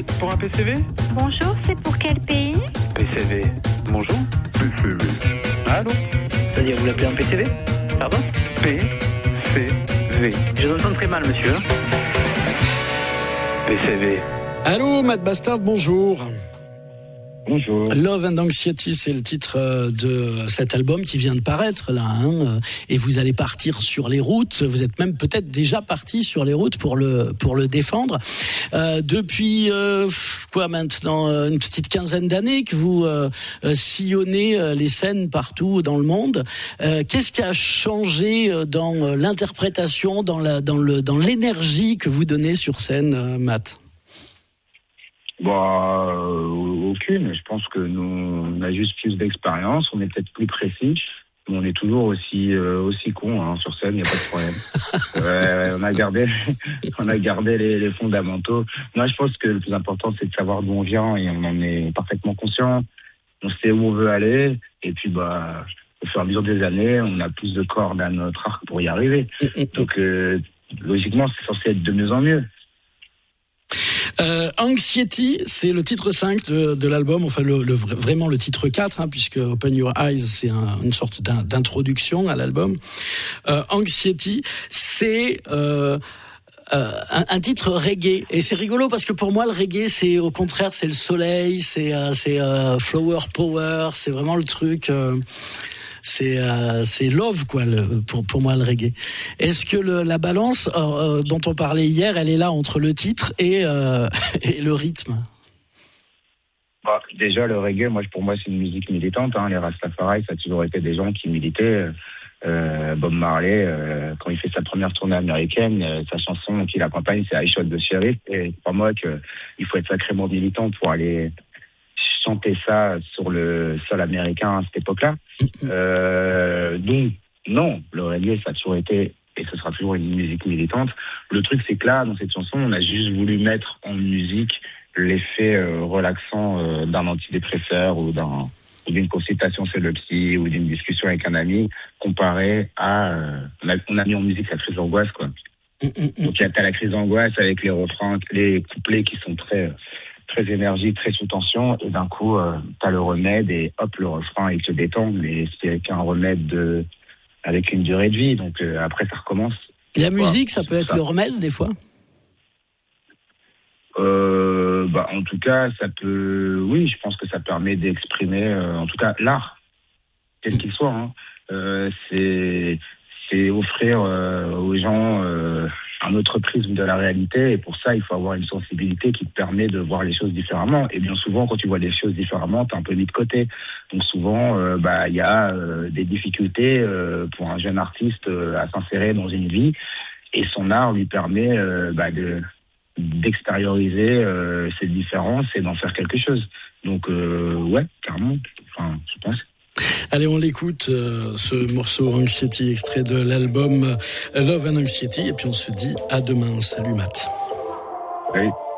pour un PCV? Bonjour, c'est pour quel pays? PCV. Bonjour. PCV. Allô? C'est-à-dire, vous l'appelez un PCV? Pardon? PCV. Je vous entends très mal, monsieur. PCV. Allô, Matt Bastard, bonjour. Bonjour. Love and Anxiety, c'est le titre de cet album qui vient de paraître là, et vous allez partir sur les routes. Vous êtes même peut-être déjà parti sur les routes pour le défendre. Depuis quoi maintenant, une petite quinzaine d'années que vous sillonnez les scènes partout dans le monde. Qu'est-ce qui a changé dans l'interprétation, dans l'énergie que vous donnez sur scène, Matt? Aucune. Je pense que nous, on a juste plus d'expérience, on est peut-être plus précis, mais on est toujours aussi con sur scène, il n'y a pas de problème. On a gardé les fondamentaux. Moi, je pense que le plus important, c'est de savoir d'où on vient et on en est parfaitement conscient. On sait où on veut aller et puis au fur et à mesure des années, on a plus de cordes à notre arc pour y arriver. Donc, logiquement, c'est censé être de mieux en mieux. Anxiety, c'est le titre 5 de l'album, enfin vraiment le titre 4, puisque Open Your Eyes, c'est une sorte d'introduction à l'album. Anxiety, c'est un titre reggae, et c'est rigolo parce que pour moi le reggae, c'est au contraire, c'est le soleil, c'est flower power, c'est vraiment le truc. C'est love quoi pour moi le reggae. Est-ce que la balance dont on parlait hier, elle est là entre le titre et le rythme? Déjà le reggae, pour moi c'est une musique militante. Les Rastafari, ça a toujours été des gens qui militaient. Bob Marley, quand il fait sa première tournée américaine, sa chanson qu'il accompagne, c'est I Shot the Sheriff. Et pour moi qu'il faut être sacrément militant pour aller chanter ça sur le sol américain à cette époque-là. Donc, non, le reggae, ça a toujours été, et ce sera toujours une musique militante. Le truc, c'est que là, dans cette chanson, on a juste voulu mettre en musique l'effet relaxant d'un antidépresseur ou d'une consultation chez le psy ou d'une discussion avec un ami, comparé à... on a mis en musique la crise d'angoisse, quoi. Donc, t'as la crise d'angoisse avec les refrains, les couplets qui sont très énergie, très sous tension, et d'un coup, t'as le remède, et hop, le refrain, il te détend, mais c'est qu'un remède avec une durée de vie, donc après, ça recommence. La musique, ça peut être le remède, des fois? En tout cas, ça peut... Oui, je pense que ça permet d'exprimer, en tout cas, l'art, quel qu'il soit. C'est offrir aux gens un autre prisme de la réalité, et pour ça, il faut avoir une sensibilité qui te permet de voir les choses différemment. Et bien souvent, quand tu vois les choses différemment, t'es un peu mis de côté. Donc souvent, y a des difficultés pour un jeune artiste à s'insérer dans une vie, et son art lui permet d'extérioriser ces différences et d'en faire quelque chose. Donc ouais, carrément. Enfin, je pense. Allez, on l'écoute, ce morceau Anxiety, extrait de l'album Love and Anxiety, et puis on se dit à demain. Salut Matt. Oui.